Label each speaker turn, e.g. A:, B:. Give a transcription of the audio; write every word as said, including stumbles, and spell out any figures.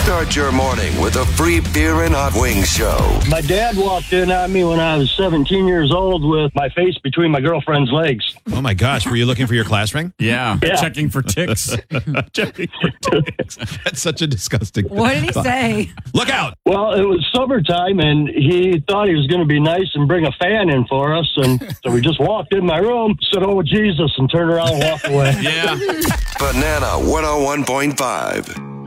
A: Start your morning with a free beer and hot wings show.
B: My dad walked in on me when I was seventeen years old with my face between my girlfriend's legs.
C: Oh, my gosh. Were you looking for your class ring?
D: Yeah.
B: Yeah.
D: Checking for ticks.
C: Checking for ticks. That's such a disgusting
E: What did he say?
C: Look out.
B: Well, it was summertime, and he thought he was going to be nice and bring a fan in for us. And so we just walked in my room, said, "Oh, Jesus," and turned around and walked away.
D: Yeah.
A: Banana one oh one point five.